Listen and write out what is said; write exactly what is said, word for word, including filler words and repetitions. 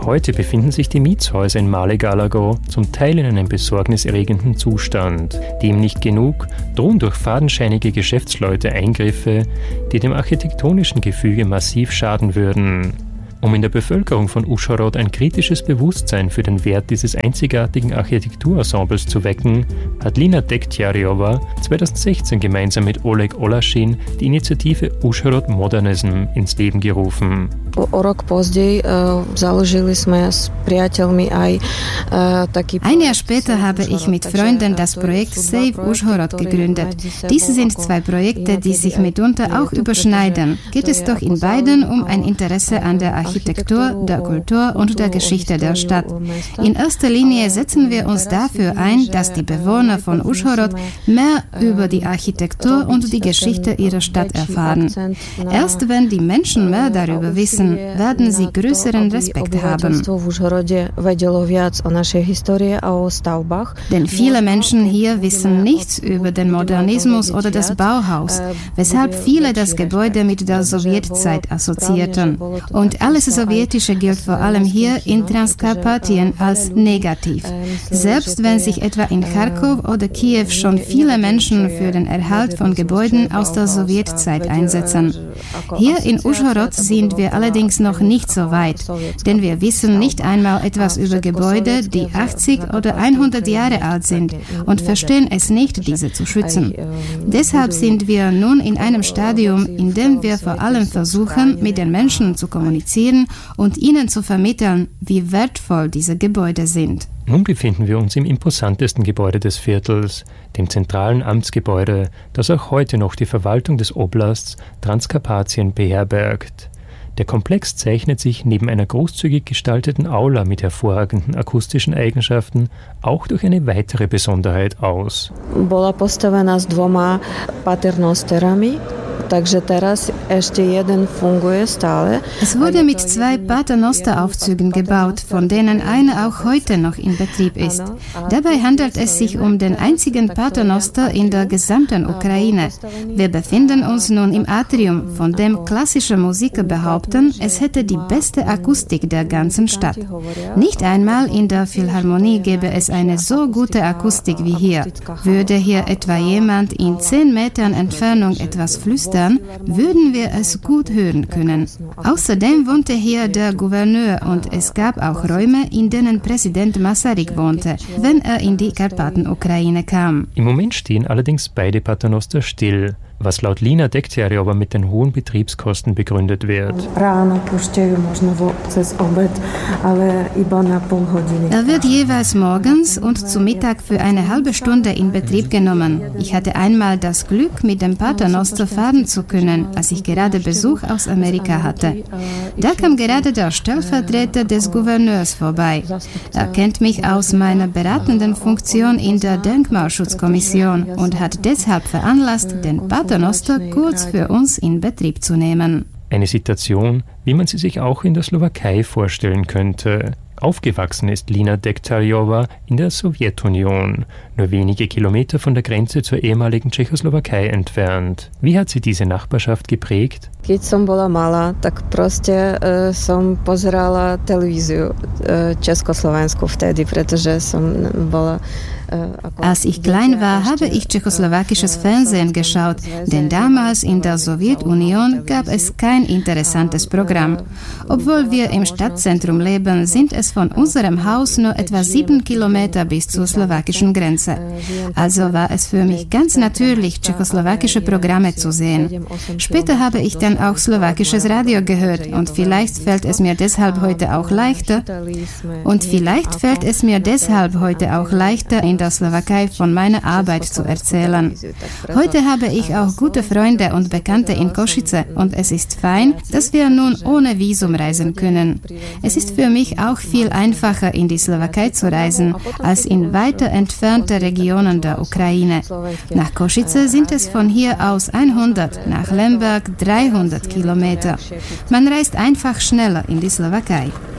Heute befinden sich die Mietshäuser in Málegalago zum Teil in einem besorgniserregenden Zustand. Dem nicht genug, drohen durch fadenscheinige Geschäftsleute Eingriffe, die dem architektonischen Gefüge massiv schaden würden. Um in der Bevölkerung von Užhorod ein kritisches Bewusstsein für den Wert dieses einzigartigen Architekturensembles zu wecken, hat Lina Dektiarjová zweitausendsechzehn gemeinsam mit Oleg Olaschin die Initiative Užhorod Modernism ins Leben gerufen. Ein Jahr später habe ich mit Freunden das Projekt Save Užhorod gegründet. Diese sind zwei Projekte, die sich mitunter auch überschneiden. Geht es doch in beiden um ein Interesse an der Architektur. Architektur, der Kultur und der Geschichte der Stadt. In erster Linie setzen wir uns dafür ein, dass die Bewohner von Užhorod mehr über die Architektur und die Geschichte ihrer Stadt erfahren. Erst wenn die Menschen mehr darüber wissen, werden sie größeren Respekt haben. Denn viele Menschen hier wissen nichts über den Modernismus oder das Bauhaus, weshalb viele das Gebäude mit der Sowjetzeit assoziierten. Und alles Sowjetische gilt vor allem hier in Transkarpatien als negativ. Selbst wenn sich etwa in Charkow oder Kiew schon viele Menschen für den Erhalt von Gebäuden aus der Sowjetzeit einsetzen. Hier in Užhorod sind wir allerdings noch nicht so weit, denn wir wissen nicht einmal etwas über Gebäude, die achtzig oder hundert Jahre alt sind und verstehen es nicht, diese zu schützen. Deshalb sind wir nun in einem Stadium, in dem wir vor allem versuchen, mit den Menschen zu kommunizieren und ihnen zu vermitteln, wie wertvoll diese Gebäude sind. Nun befinden wir uns im imposantesten Gebäude des Viertels, dem zentralen Amtsgebäude, das auch heute noch die Verwaltung des Oblasts Transkarpatien beherbergt. Der Komplex zeichnet sich neben einer großzügig gestalteten Aula mit hervorragenden akustischen Eigenschaften auch durch eine weitere Besonderheit aus. Bola postavená s dvoma paternosterami. Es wurde mit zwei Paternosteraufzügen gebaut, von denen einer auch heute noch in Betrieb ist. Dabei handelt es sich um den einzigen Paternoster in der gesamten Ukraine. Wir befinden uns nun im Atrium, von dem klassische Musiker behaupten, es hätte die beste Akustik der ganzen Stadt. Nicht einmal in der Philharmonie gäbe es eine so gute Akustik wie hier. Würde hier etwa jemand in zehn Metern Entfernung etwas flüstern, würden wir es gut hören können. Außerdem wohnte hier der Gouverneur und es gab auch Räume, in denen Präsident Masaryk wohnte, wenn er in die Karpaten-Ukraine kam. Im Moment stehen allerdings beide Paternoster still, was laut Lina Dektiarjová mit den hohen Betriebskosten begründet wird. Er wird jeweils morgens und zu Mittag für eine halbe Stunde in Betrieb genommen. Ich hatte einmal das Glück, mit dem Paternoster fahren zu können, als ich gerade Besuch aus Amerika hatte. Da kam gerade der Stellvertreter des Gouverneurs vorbei. Er kennt mich aus meiner beratenden Funktion in der Denkmalschutzkommission und hat deshalb veranlasst, den Paternoster kurz für uns in Betrieb zu nehmen. Eine Situation, wie man sie sich auch in der Slowakei vorstellen könnte. Aufgewachsen ist Lina Dektiarjová in der Sowjetunion, nur wenige Kilometer von der Grenze zur ehemaligen Tschechoslowakei entfernt. Wie hat sie diese Nachbarschaft geprägt? Keď som bola malá, tak proste uh, som pozerala televíziu uh, Československu vtedy, pretože som bola. Als ich klein war, habe ich tschechoslowakisches Fernsehen geschaut, denn damals in der Sowjetunion gab es kein interessantes Programm. Obwohl wir im Stadtzentrum leben, sind es von unserem Haus nur etwa sieben Kilometer bis zur slowakischen Grenze. Also war es für mich ganz natürlich, tschechoslowakische Programme zu sehen. Später habe ich dann auch slowakisches Radio gehört und vielleicht fällt es mir deshalb heute auch leichter, und vielleicht fällt es mir deshalb heute auch leichter, in der Slowakei von meiner Arbeit zu erzählen. Heute habe ich auch gute Freunde und Bekannte in Košice und es ist fein, dass wir nun ohne Visum reisen können. Es ist für mich auch viel einfacher, in die Slowakei zu reisen, als in weiter entfernte Regionen der Ukraine. Nach Košice sind es von hier aus hundert, nach Lemberg dreihundert Kilometer. Man reist einfach schneller in die Slowakei.